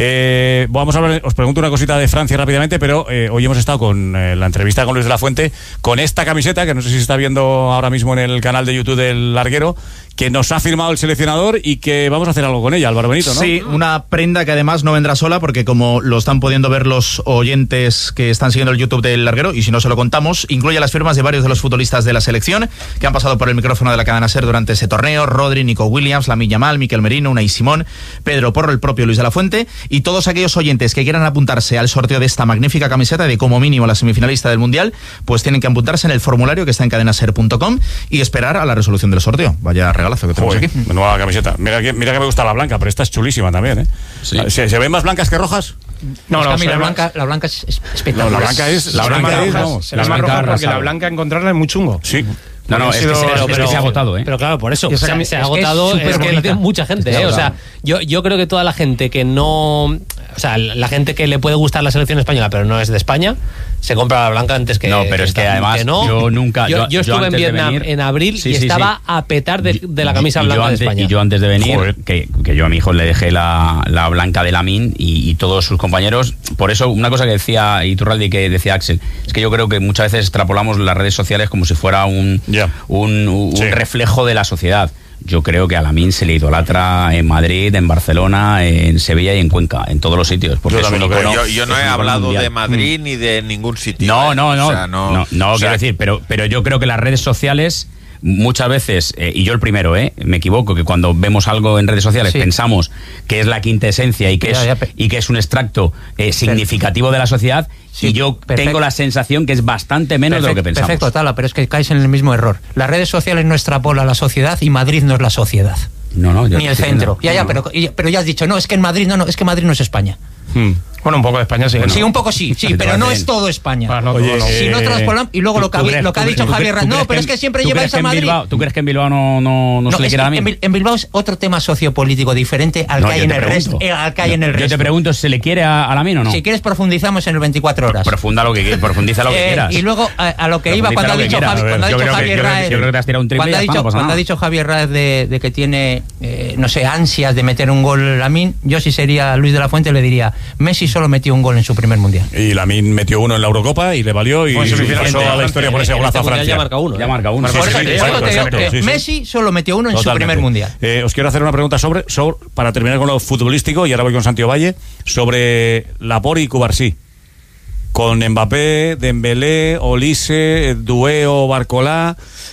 Eh, vamos a hablar, os pregunto una cosita de Francia rápidamente, pero eh, hoy hemos estado con eh, la entrevista con Luis de la Fuente, con esta camiseta, que no sé si se está viendo ahora mismo en el canal de YouTube del Larguero, que nos ha firmado el seleccionador y que vamos a hacer algo con ella, Álvaro Benito, ¿no? Sí, una prenda que además no vendrá sola, porque como lo están pudiendo ver los oyentes que están siguiendo el YouTube del Larguero, y si no se lo contamos, incluye las firmas de varios de los futbolistas de la selección que han pasado por el micrófono de la cadena SER durante ese torneo: Rodri, Nico Williams, Lamine Yamal, Mikel Merino, Unai Simón, Pedro Porro, el propio Luis de la Fuente, y todos aquellos oyentes que quieran apuntarse al sorteo de esta magnífica camiseta de como mínimo la semifinalista del Mundial, pues tienen que apuntarse en el formulario que está en cadena ser punto com y esperar a la resolución del sorteo. Vaya regalazo que tenemos Joder, aquí. Nueva camiseta. Mira que, mira que me gusta la blanca, pero esta es chulísima también, ¿eh? Sí. ¿Se, ¿Se ven más blancas que rojas? No, no, mira, la blanca, la blanca es espectacular. No, la blanca es, la blanca es, vamos, la más roja, porque la blanca encontrarla es muy chungo. Sí. No, no, es que, se, pero, es que se ha agotado, ¿eh? Pero claro, por eso. O sea, se, se ha agotado, es que, es que lo tiene mucha gente, ¿eh? O sea, yo, yo creo que toda la gente que no. O sea, la gente que le puede gustar la selección española, pero no es de España, se compra la blanca antes que. No, pero es que además, que no. yo nunca. Yo, yo, yo estuve yo en Vietnam venir, en abril sí, y sí, estaba sí. a petar de, de la camisa y, blanca y antes, de España. Y yo antes de venir, que, que yo a mi hijo le dejé la, la blanca de Lamine y, y todos sus compañeros. Por eso, una cosa que decía Iturralde y que decía Axel, es que yo creo que muchas veces extrapolamos las redes sociales como si fuera un. Yeah. un, un sí. reflejo de la sociedad. Yo creo que a Lamine se le idolatra en Madrid, en Barcelona, en Sevilla y en Cuenca, en todos los sitios. Porque yo, es un icono, yo, yo no he hablado mundial. de Madrid mm. ni de ningún sitio. No, no, no. O sea, no, no, no o quiero sea, decir, pero, pero yo creo que las redes sociales muchas veces, eh, y yo el primero, eh, me equivoco, que cuando vemos algo en redes sociales sí. pensamos que es la quinta esencia y que, ya, es, ya, y que es un extracto eh, significativo de la sociedad. Sí, y yo perfecto. tengo la sensación que es bastante menos perfecto, de lo que pensamos. Perfecto, Tala, pero es que caes en el mismo error. Las redes sociales no extrapolan la sociedad y Madrid no es la sociedad. No, no, ni el centro. Ya, ya, pero, pero ya has dicho, no, es que en Madrid, no, no, es que Madrid no es España. Hmm. Bueno, un poco de España sí. Bueno, sí, un poco sí, sí, pero no es todo España. Bueno, no, Oye, no. Si no traspolan, y luego lo que, crees, lo que ha dicho Javier Raz, no, pero es que siempre lleváis a Madrid. Bilbao, ¿Tú crees que en Bilbao no, no, no, no se le queda a mí? En, en Bilbao es otro tema sociopolítico diferente al no, que hay en el resto. Eh, al que hay en el yo resto. te pregunto, ¿se le quiere a, a Lamine o no? Si quieres profundizamos en el veinticuatro horas. Profunda lo que profundiza lo que eh, quieras. Y luego a, a lo que iba cuando ha dicho Javier Raz. Yo creo que te has tirado un triple. Cuando ha dicho Javier Raz de que tiene, no sé, ansias de meter un gol Lamine, yo si sería Luis de la Fuente le diría, Messi solo metió un gol en su primer mundial. Y Lamine metió uno en la Eurocopa y le valió y pues pasó a la historia por ese golazo a Francia. Ya marca uno. Ya marca uno. Sí, sí, sí, sí, sí, Messi solo metió uno en Totalmente. su primer mundial. Eh, os quiero hacer una pregunta sobre, sobre, para terminar con lo futbolístico, y ahora voy con Santiago Valle, sobre Laporte y Cubarsí. Con Mbappé, Dembélé, Olise, Dueo, Barcolá,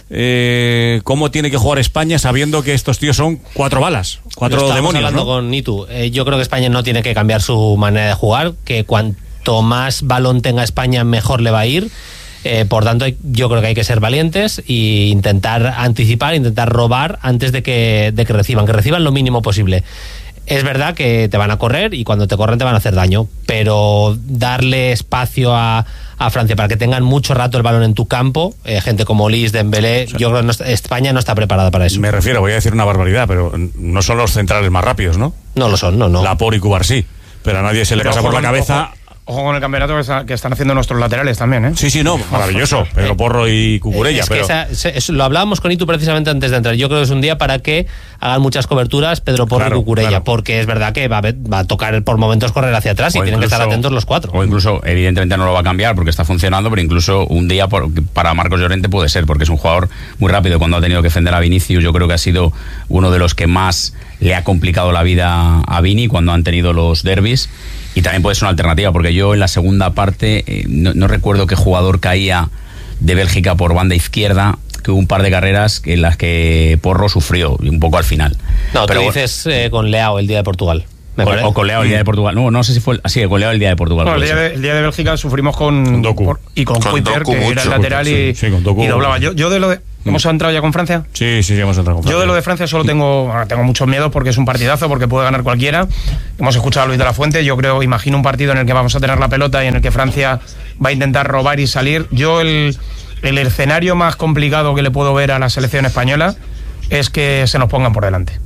eh, ¿cómo tiene que jugar España sabiendo que estos tíos son cuatro balas, cuatro demonios? Estamos hablando ¿no? con Nitu. Eh, yo creo que España no tiene que cambiar su manera de jugar, que cuanto más balón tenga España mejor le va a ir. Eh, por tanto, yo creo que hay que ser valientes e intentar anticipar, intentar robar antes de que, de que reciban, que reciban lo mínimo posible. Es verdad que te van a correr y cuando te corren te van a hacer daño, pero darle espacio a, a Francia para que tengan mucho rato el balón en tu campo, eh, gente como Olis, Dembélé, o sea, yo creo que no está, España no está preparada para eso. Me refiero, voy a decir una barbaridad, pero no son los centrales más rápidos, ¿no? No lo son, no, no. Laporte y Cubarsí, pero a nadie se le pero pasa por la cabeza... Ojo. Ojo con el campeonato que, está, que están haciendo nuestros laterales también, ¿eh? Sí, sí, no, maravilloso. Pedro Porro y Cucurella. Es que pero... esa, se- es- lo hablábamos con Itu precisamente antes de entrar. Yo creo que es un día para que hagan muchas coberturas Pedro Porro Claro, y Cucurella, claro. porque es verdad que va a, ver- va a tocar por momentos correr hacia atrás y O tienen que estar incluso- atentos los cuatro. O incluso, evidentemente no lo va a cambiar porque está funcionando, pero incluso un día por- para Marcos Llorente puede ser, porque es un jugador muy rápido. Cuando ha tenido que defender a Vinicius, yo creo que ha sido uno de los que más le ha complicado la vida a Vini cuando han tenido los derbis. Y también puede ser una alternativa, porque yo en la segunda parte eh, no, no recuerdo qué jugador caía de Bélgica por banda izquierda, que hubo un par de carreras en las que Porro sufrió, y un poco al final. No, Pero tú bueno, dices eh, con Leao el día de Portugal. Me o, parece. o con Leao el día de Portugal. No, no sé si fue. el- Sí, con Leao el día de Portugal. Bueno, el, puede día ser. de, el día de Bélgica sufrimos con, Con Doku. por- y con, Con Kuiper, Doku que era el mucho, lateral y, sí, sí, con Doku. y doblaba. Yo, yo de lo de, ¿hemos entrado ya con Francia? Sí, sí, sí, hemos entrado con Yo de lo de Francia solo tengo, bueno, tengo muchos miedos porque es un partidazo, porque puede ganar cualquiera. Hemos escuchado a Luis de la Fuente. Yo creo, imagino un partido en el que vamos a tener la pelota y en el que Francia va a intentar robar y salir. Yo el, el escenario más complicado que le puedo ver a la selección española es que se nos pongan por delante.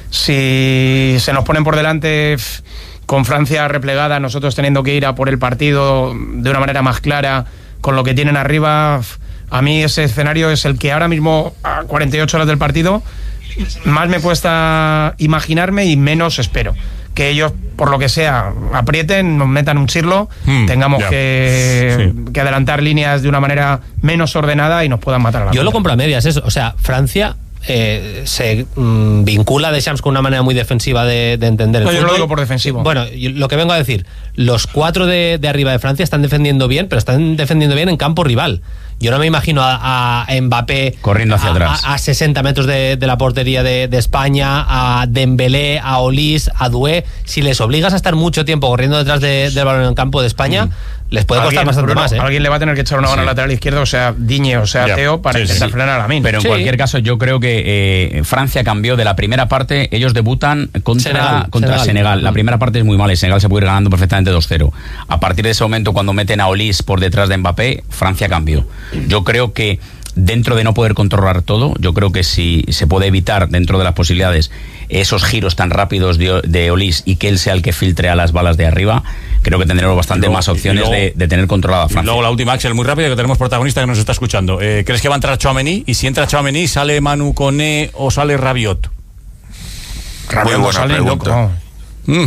Si se nos ponen por delante pf, con Francia replegada, nosotros teniendo que ir a por el partido de una manera más clara, con lo que tienen arriba, pf, a mí ese escenario es el que ahora mismo, a cuarenta y ocho horas del partido, más me cuesta imaginarme y menos espero. Que ellos, por lo que sea, aprieten, nos metan un chirlo, Hmm, tengamos ya. que, Sí. que adelantar líneas de una manera menos ordenada y nos puedan matar a la Yo lo pelota. compro a medias, eso. O sea, Francia eh, se mm, vincula a Deschamps con una manera muy defensiva de, de entender el No, yo no lo fútbol. digo por defensivo. Bueno, yo- lo que vengo a decir, los cuatro de, de arriba de Francia están defendiendo bien, pero están defendiendo bien en campo rival. Yo no me imagino a, a Mbappé Corriendo hacia a, atrás. a, a sesenta metros de, de la portería de, de España, a Dembélé, a Olís, a Doué. Si les obligas a estar mucho tiempo corriendo detrás de- del balón en el campo de España, les puede costar Alguien, bastante Bruno, más. ¿eh? Alguien le va a tener que echar una mano Sí. al lateral izquierdo, o sea, Diñe o sea, Ya. Teo, para Sí, sí, intentar sí. frenar a Lamine. Pero en Sí. cualquier caso, yo creo que eh, Francia cambió de la primera parte. Ellos debutan contra Senegal, contra Senegal. Senegal. La primera parte es muy mala y Senegal se puede ir ganando perfectamente dos cero. A partir de ese momento, cuando meten a Olís por detrás de Mbappé, Francia cambió. Yo creo que dentro de no poder controlar todo, yo creo que si se puede evitar dentro de las posibilidades esos giros tan rápidos de, de Olís y que él sea el que filtre a las balas de arriba, creo que tendremos bastante Y luego- más opciones y luego- de, de tener controlada a Y Francia. luego la última, Axel, muy rápida, que tenemos protagonista que nos está escuchando. Eh, ¿Crees que va a entrar Tchouaméni? Y si entra Tchouaméni, ¿sale Manu Koné o sale Rabiot? Rabiot Muy no buena sale ni pregunta. loco. Mm.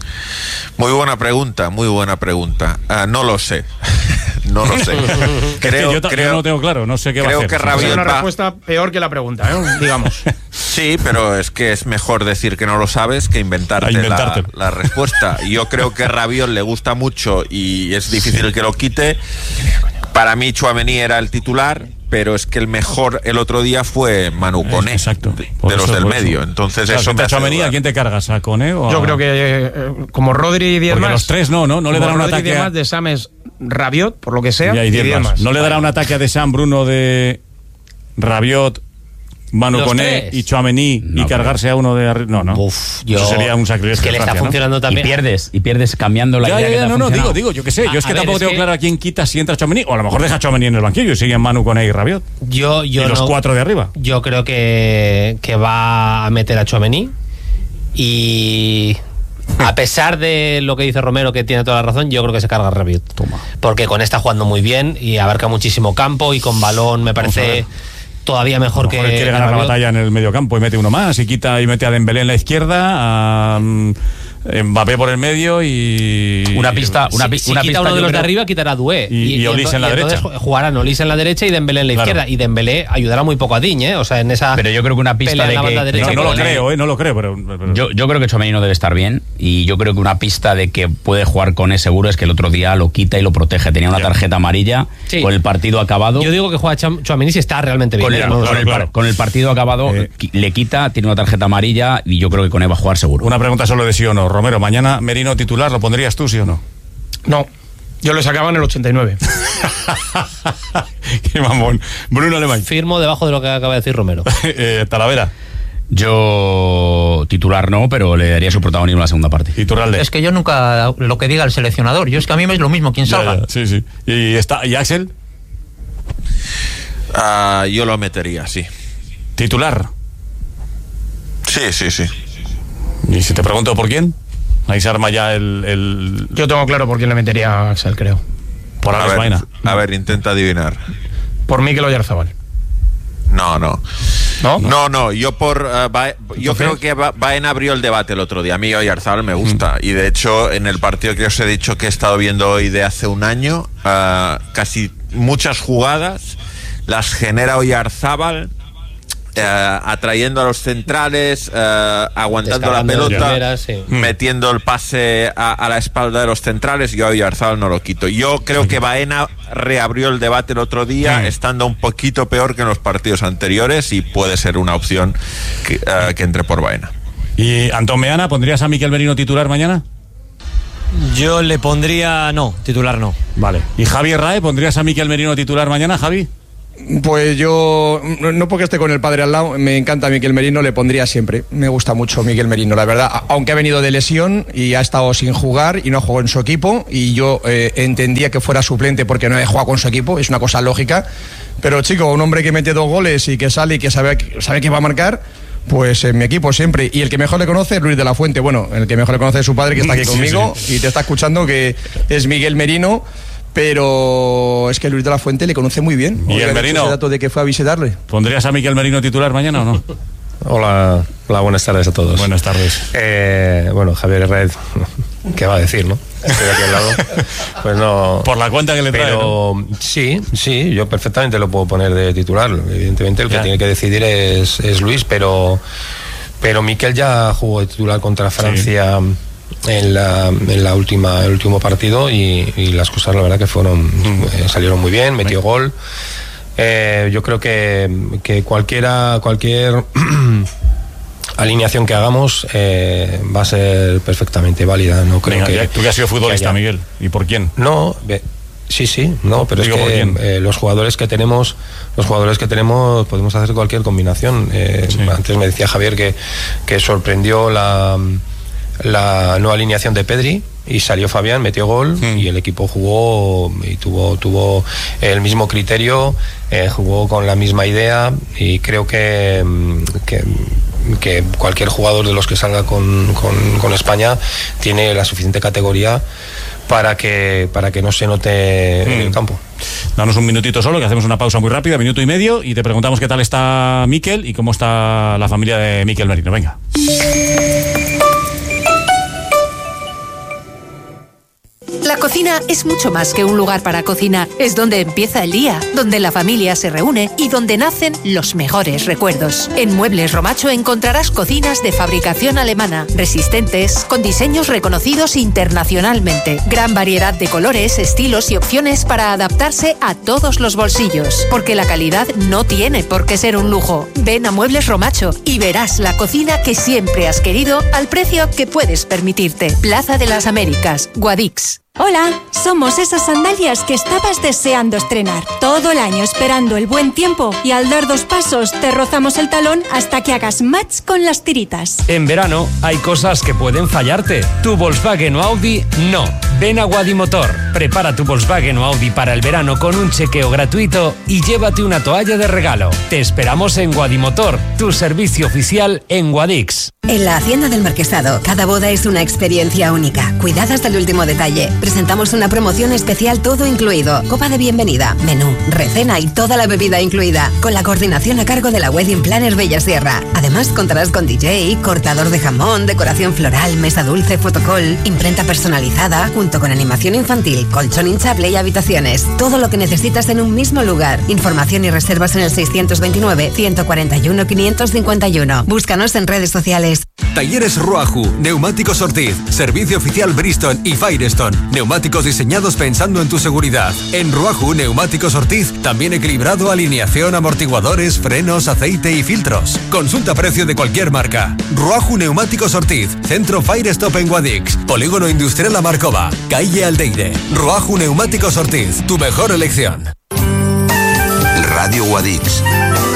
Muy buena pregunta, muy buena pregunta. Ah, no lo sé. No lo sé. Es que Creo, yo, ta- yo creo, no lo tengo claro, no sé qué va a creo hacer. que Es Rabiot una va- respuesta peor que la pregunta, ¿eh? digamos. Sí, pero es que es mejor decir que no lo sabes que inventarte, A inventarte. La, la respuesta. Yo creo que Rabiot le gusta mucho y es difícil que lo quite. Para mí Tchouaméni era el titular, pero es que el mejor el otro día fue Manu Koné, Exacto. de, Por de los eso, del por eso. medio. Entonces Claro, eso si me entra hace Tchouaméni, dudar. ¿a quién te cargas? ¿A Koné o a...? Yo creo que eh, como Rodri y diez Porque más. los tres no, ¿no? No le como dará un Rodri y ataque diez a... más de Sam es Rabiot, por lo que sea, Y hay y diez diez más. más. ¿No le dará un ataque a Deschamps, Bruno, de Rabiot, Manu Los Koné tres. y Tchouaméni No, y cargarse a uno de arriba? No, no. Uf, yo- Eso sería un sacrilegio. Es que de le está Francia, ¿no? funcionando Y también. pierdes, y pierdes cambiando la Ya, idea ya, que ya, te ha no, no, funcionado. digo, digo, yo qué sé. Yo A- es que a ver, tampoco es tengo que- claro a quién quita si entra Tchouaméni, o a lo mejor deja a Tchouaméni en el banquillo y siguen Manu Koné y Rabiot. Yo, yo y los no- cuatro de arriba. Yo creo que, que va a meter a Tchouaméni y a pesar de lo que dice Romero, que tiene toda la razón, yo creo que se carga a Rabiot. Toma. Porque con está jugando muy bien y abarca muchísimo campo y con balón me Vamos a parece ver. todavía A mejor lo que mejor él quiere ganar la Rabiot. batalla en el medio campo y mete uno más y quita y mete a Dembélé en la izquierda, a mm, Mbappé por el medio y Una pista, una, si, pi- si una quita pista uno de yo los de creo- arriba, quitará a Doué. Y- y Olís ento- en la entonces derecha. jugarán Olís en la derecha y Dembélé en la Claro. izquierda. Y Dembélé ayudará muy poco a Digne, ¿eh? O sea, en esa Pero yo creo que una pista pelea en de la que- banda derecha No, no lo con- creo, eh, no lo creo, pero... pero- Yo, yo creo que Tchouaméni no debe estar bien y yo creo que una pista de que puede jugar con ese seguro es que el otro día lo quita y lo protege. Tenía una Ya. tarjeta amarilla Sí. con el partido acabado. Yo digo que juega Cham- Tchouaméni si está realmente bien. con, el, No lo con sé. el par- claro. con el partido acabado Eh. qui- le quita, tiene una tarjeta amarilla y yo creo que con él va a jugar seguro. Una pregunta solo de sí o no. Romero, mañana Merino titular, ¿lo pondrías tú, sí o no? No, yo le sacaba en el ochenta y nueve. Qué mamón. Bruno Alemán. Firmo debajo de lo que acaba de decir Romero. eh, Talavera. Yo titular no, pero le daría su protagonismo en la segunda parte. Y Turralde. Es que yo nunca lo que diga el seleccionador. Yo es que a mí me es lo mismo quien Ya, salga. ya, sí, sí. ¿Y, está, ¿Y Axel? Ah, yo lo metería, sí. Titular. Sí, sí, sí. ¿Y si te pregunto por quién? Ahí se arma ya el... el... Yo tengo claro por quién le metería a Axel, creo. Por Alex Baena. A ver, intenta adivinar. Por Mikel Oyarzabal. No, no. ¿No? No, no, yo por uh, Ba- yo creo que Ba- Baena abrió el debate el otro día. A mí Oyarzabal me gusta. Mm. Y de hecho, en el partido que os he dicho que he estado viendo hoy de hace un año, uh, casi muchas jugadas las genera Oyarzabal, uh, atrayendo a los centrales, uh, aguantando la pelota, primera, sí. metiendo el pase a, a la espalda de los centrales. Yo a Oyarzabal no lo quito. Yo creo que Baena reabrió el debate el otro día, mm. estando un poquito peor que en los partidos anteriores, y puede ser una opción que, uh, que entre por Baena. ¿Y Antón Meana, pondrías a Mikel Merino titular mañana? Yo le pondría, no, titular no. Vale. ¿Y Javier Rae, pondrías a Mikel Merino titular mañana, Javi? Pues yo, no porque esté con el padre al lado, me encanta Mikel Merino, le pondría siempre. Me gusta mucho Mikel Merino, la verdad. Aunque ha venido de lesión y ha estado sin jugar y no ha jugado en su equipo, y yo eh, entendía que fuera suplente porque no había jugado con su equipo, es una cosa lógica. Pero chico, un hombre que mete dos goles y que sale y que sabe, sabe que va a marcar, pues en mi equipo siempre. Y el que mejor le conoce es Luis de la Fuente. Bueno, el que mejor le conoce es su padre, que está aquí conmigo, sí, sí. y te está escuchando, que es Miguel Merino. Pero es que Luis de la Fuente le conoce muy bien. ¿Y el Merino? Ese dato de que fue a visitarle. ¿Pondrías a Mikel Merino titular mañana o no? Hola, hola, buenas tardes a todos. Buenas tardes. Eh, bueno, Javier Red, ¿qué va a decir, no? Estoy aquí al lado. Pues no. Por la cuenta que le trae. Pero ¿no? sí, sí, yo perfectamente lo puedo poner de titular. Evidentemente el que ya. tiene que decidir es, es Luis, pero, pero Mikel ya jugó de titular contra Francia. Sí. En la, en la última el último partido y, y las cosas la verdad que fueron mm. eh, salieron muy bien, metió sí. gol. Eh, yo creo que, que cualquiera cualquier alineación que hagamos eh, va a ser perfectamente válida. No creo Venga, que tú que has sido futbolista, haya... Miguel, ¿y por quién? No, be, sí, sí, no, pero Digo, es que eh, los jugadores que tenemos, los jugadores que tenemos podemos hacer cualquier combinación. Eh, sí. Antes me decía Javier que, que sorprendió la la no alineación de Pedri y salió Fabián, metió gol sí. y el equipo jugó y tuvo tuvo el mismo criterio, eh, jugó con la misma idea y creo que, que, que cualquier jugador de los que salga con, con, con España tiene la suficiente categoría para que para que no se note mm. en el campo. Danos un minutito solo, que hacemos una pausa muy rápida, minuto y medio, y te preguntamos qué tal está Mikel y cómo está la familia de Mikel Merino. Venga. La cocina es mucho más que un lugar para cocinar. Es donde empieza el día, donde la familia se reúne y donde nacen los mejores recuerdos. En Muebles Romacho encontrarás cocinas de fabricación alemana, resistentes, con diseños reconocidos internacionalmente. Gran variedad de colores, estilos y opciones para adaptarse a todos los bolsillos. Porque la calidad no tiene por qué ser un lujo. Ven a Muebles Romacho y verás la cocina que siempre has querido al precio que puedes permitirte. Plaza de las Américas, Guadix. Hola, somos esas sandalias que estabas deseando estrenar. Todo el año esperando el buen tiempo y al dar dos pasos te rozamos el talón hasta que hagas match con las tiritas. En verano hay cosas que pueden fallarte. Tu Volkswagen o Audi, no. Ven a Guadimotor. Prepara tu Volkswagen o Audi para el verano con un chequeo gratuito y llévate una toalla de regalo. Te esperamos en Guadimotor, tu servicio oficial en Guadix. En la Hacienda del Marquesado, cada boda es una experiencia única, cuidada hasta el último detalle. Presentamos una promoción especial todo incluido, copa de bienvenida, menú, recena y toda la bebida incluida, con la coordinación a cargo de la Wedding Planner Bella Sierra. Además contarás con D J, cortador de jamón, decoración floral, mesa dulce, fotocall, imprenta personalizada, junto con animación infantil, colchón hinchable y habitaciones. Todo lo que necesitas en un mismo lugar. Información y reservas en el seiscientos veintinueve, ciento cuarenta y uno, quinientos cincuenta y uno. Búscanos en redes sociales. Talleres Ruaju, Neumáticos Ortiz, servicio oficial Bristol y Firestone. Neumáticos diseñados pensando en tu seguridad. En Ruaju, Neumáticos Ortiz, también equilibrado alineación, amortiguadores, frenos, aceite y filtros. Consulta precio de cualquier marca. Ruaju Neumáticos Ortiz, Centro Firestop en Guadix, Polígono Industrial La Marcova, Calle Aldeire. Ruaju Neumáticos Ortiz, tu mejor elección. Radio Guadix.